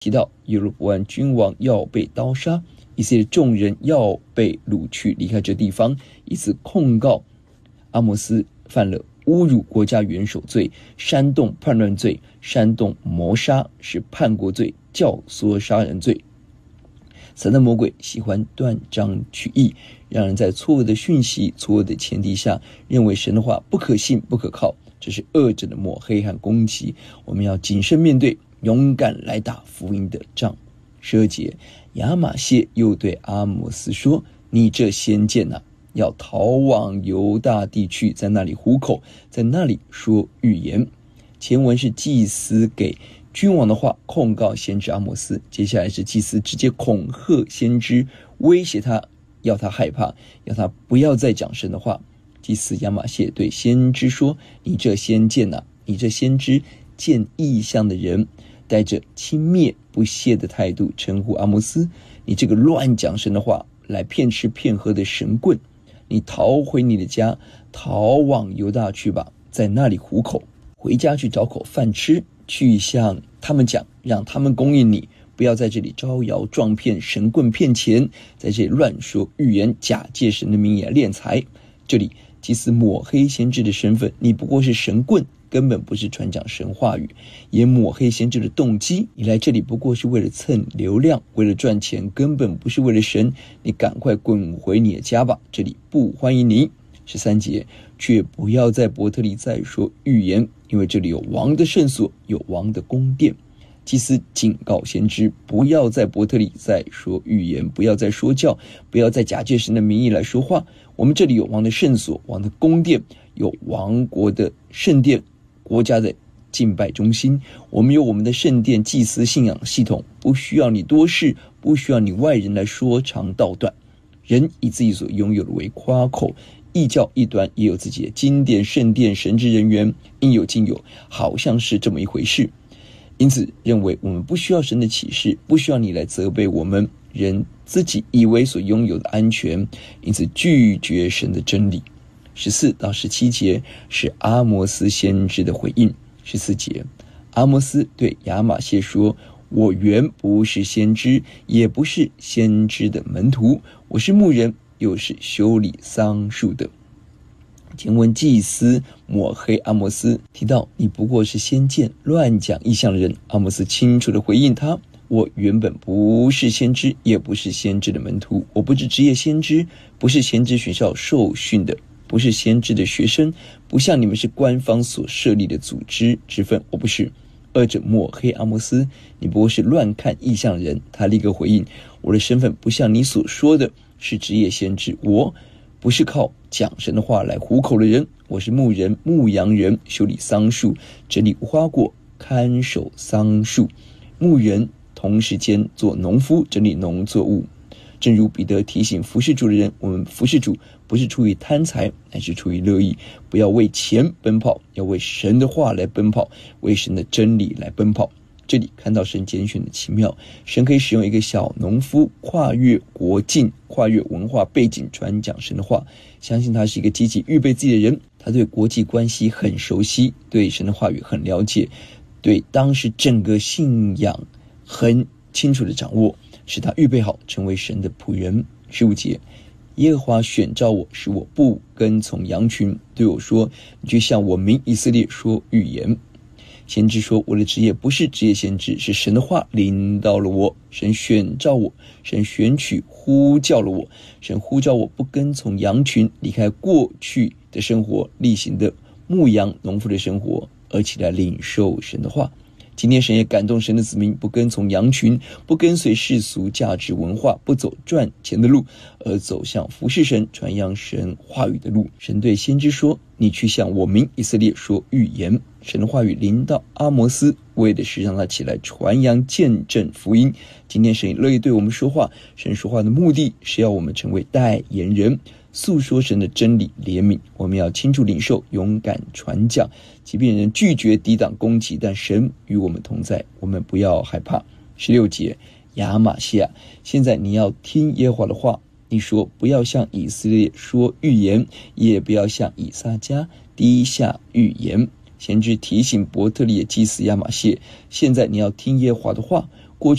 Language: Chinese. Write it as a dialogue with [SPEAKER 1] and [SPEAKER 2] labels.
[SPEAKER 1] 提到耶罗波安君王要被刀杀，以色列众人要被掳去离开这地方，以此控告阿摩斯犯了侮辱国家元首罪、煽动叛乱罪、煽动谋杀，是叛国罪、教唆杀人罪。撒旦魔鬼喜欢断章取义，让人在错误的讯息、错误的前提下，认为神的话不可信、不可靠，这是恶者的抹黑和攻击。我们要谨慎面对，勇敢来打福音的仗。12节，亚玛谢又对阿摩斯说：“你这先见啊，要逃往犹大地去，在那里糊口，在那里说预言。”前文是祭司给君王的话控告先知阿摩斯，接下来是祭司直接恐吓先知，威胁他，要他害怕，要他不要再讲神的话。祭司亚玛谢对先知说：“你这先见啊，你这先知见异象的人，带着轻蔑不屑的态度称呼阿摩斯，你这个乱讲神的话，来骗吃骗喝的神棍，你逃回你的家，逃往犹大去吧，在那里糊口，回家去找口饭吃，去向他们讲，让他们供应你，不要在这里招摇撞骗，神棍骗钱，在这里乱说预言，假借神的名义来敛财。”这里祭司抹黑先知的身份，你不过是神棍，根本不是传讲神话语，也抹黑先知的动机，你来这里不过是为了蹭流量，为了赚钱，根本不是为了神，你赶快滚回你的家吧，这里不欢迎你。13节，却不要在伯特利再说预言，因为这里有王的圣所，有王的宫殿。祭司警告先知，不要在伯特利再说预言，不要再说教，不要再假借神的名义来说话。我们这里有王的圣所，王的宫殿，有王国的圣殿，国家的敬拜中心，我们有我们的圣殿祭司信仰系统，不需要你多事，不需要你外人来说长道短。人以自己所拥有的为夸口，异教异端也有自己的经典圣殿神职人员，应有尽有，好像是这么一回事。因此认为我们不需要神的启示，不需要你来责备我们人自己以为所拥有的安全，因此拒绝神的真理。14到17节是阿摩斯先知的回应。14节，阿摩斯对亚玛谢说：“我原不是先知，也不是先知的门徒，我是牧人，又是修理桑树的。”前文祭司抹黑阿摩斯，提到你不过是先见乱讲异象的人。阿摩斯清楚地回应他：“我原本不是先知，也不是先知的门徒，我不是职业先知，不是先知学校受训的，不是先知的学生，不像你们是官方所设立的组织之分，我不是。”二者抹黑阿摩斯，你不过是乱看异象的人。他立刻回应：“我的身份不像你所说的是职业先知，我不是靠讲神的话来糊口的人，我是牧人、牧羊人，修理桑树，整理无花果，看守桑树。牧人同时间做农夫，整理农作物。”正如彼得提醒服侍主的人，我们服侍主不是出于贪财，乃是出于乐意，不要为钱奔跑，要为神的话来奔跑，为神的真理来奔跑。这里看到神拣选的奇妙，神可以使用一个小农夫跨越国境，跨越文化背景传讲神的话。相信他是一个积极预备自己的人，他对国际关系很熟悉，对神的话语很了解，对当时整个信仰很清楚的掌握，使他预备好成为神的仆人。15节，耶和华选召我，使我不跟从羊群，对我说：“你去向我民以色列说预言。”先知说：“我的职业不是职业先知，是神的话领导了我，神选召我，神选取呼叫了我，神呼召我不跟从羊群，离开过去的生活，例行的牧羊农夫的生活，而起来领受神的话。”今天神也感动神的子民，不跟从羊群，不跟随世俗价值文化，不走赚钱的路，而走向服侍神、传扬神话语的路。神对先知说：“你去向我民以色列说预言。”神的话语临到阿摩斯，为的是让他起来传扬见证福音。今天神也乐意对我们说话，神说话的目的是要我们成为代言人，诉说神的真理怜悯。我们要清楚领受，勇敢传讲，即便人拒绝抵挡攻击，但神与我们同在，我们不要害怕。16节，亚玛谢啊，现在你要听耶和华的话，你说不要向以色列说预言，也不要向以撒家低下预言。先知提醒伯特利的祭司亚玛谢，现在你要听耶和华的话，